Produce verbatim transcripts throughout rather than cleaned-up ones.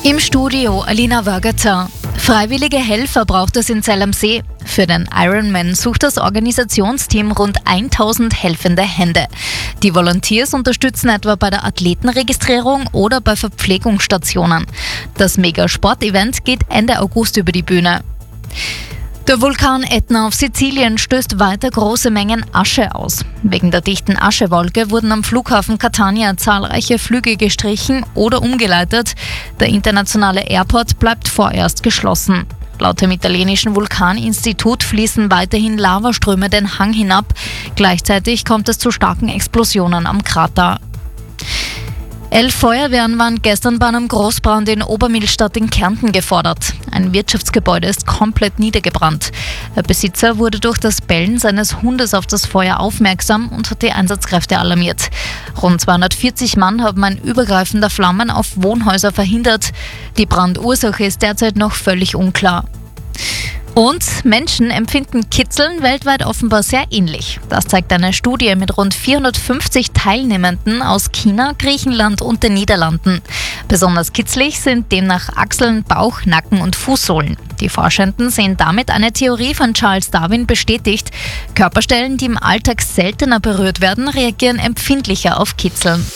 Im Studio Alina Wörgerter. Freiwillige Helfer braucht es in Zell am See. Für den Ironman sucht das Organisationsteam rund tausend helfende Hände. Die Volunteers unterstützen etwa bei der Athletenregistrierung oder bei Verpflegungsstationen. Das Mega-Sport-Event geht Ende August über die Bühne. Der Vulkan Ätna auf Sizilien stößt weiter große Mengen Asche aus. Wegen der dichten Aschewolke wurden am Flughafen Catania zahlreiche Flüge gestrichen oder umgeleitet. Der internationale Airport bleibt vorerst geschlossen. Laut dem italienischen Vulkaninstitut fließen weiterhin Lavaströme den Hang hinab. Gleichzeitig kommt es zu starken Explosionen am Krater. Elf Feuerwehren waren gestern bei einem Großbrand in Obermillstadt in Kärnten gefordert. Ein Wirtschaftsgebäude ist komplett niedergebrannt. Der Besitzer wurde durch das Bellen seines Hundes auf das Feuer aufmerksam und hat die Einsatzkräfte alarmiert. Rund zweihundertvierzig Mann haben ein Übergreifen der Flammen auf Wohnhäuser verhindert. Die Brandursache ist derzeit noch völlig unklar. Und Menschen empfinden Kitzeln weltweit offenbar sehr ähnlich. Das zeigt eine Studie mit rund vierhundertfünfzig Teilnehmenden aus China, Griechenland und den Niederlanden. Besonders kitzlig sind demnach Achseln, Bauch, Nacken und Fußsohlen. Die Forschenden sehen damit eine Theorie von Charles Darwin bestätigt. Körperstellen, die im Alltag seltener berührt werden, reagieren empfindlicher auf Kitzeln.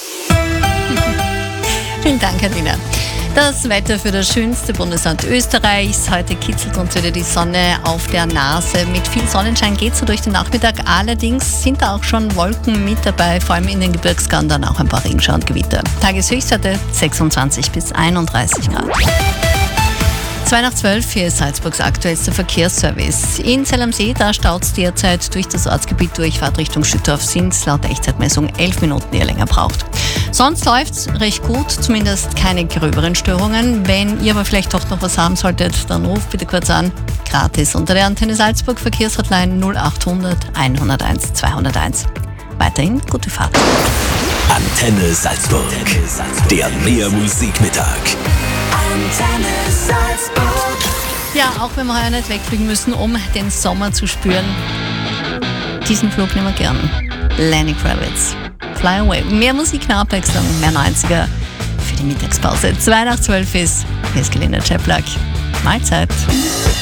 Vielen Dank, Alina. Das Wetter für das schönste Bundesland Österreichs. Heute kitzelt uns wieder die Sonne auf der Nase. Mit viel Sonnenschein geht es so durch den Nachmittag. Allerdings sind da auch schon Wolken mit dabei, vor allem in den Gebirgsgandern auch ein paar Regenschauer und Gewitter. Tageshöchstwerte sechsundzwanzig bis einunddreißig Grad. zwei nach zwölf, hier ist Salzburgs aktuellster Verkehrsservice. In Zell am See, da staut es derzeit durch das Ortsgebiet durch. Fahrtrichtung Schüttorf sind es laut Echtzeitmessung elf Minuten, die ihr länger braucht. Sonst läuft es recht gut, zumindest keine gröberen Störungen. Wenn ihr aber vielleicht doch noch was haben solltet, dann ruft bitte kurz an. Gratis unter der Antenne Salzburg Verkehrshotline null achthundert einhunderteins zweihunderteins. Weiterhin gute Fahrt. Antenne Salzburg, der Mehr-Musik-Mittag. Antenne Salzburg. Ja, auch wenn wir heuer nicht wegfliegen müssen, um den Sommer zu spüren. Diesen Flug nehmen wir gern. Lenny Kravitz, Fly Away. Mehr Musik, mehr Abwechslung, mehr neunziger für die Mittagspause. zwei nach zwölf ist, hier ist Gelina Czeplak. Mahlzeit.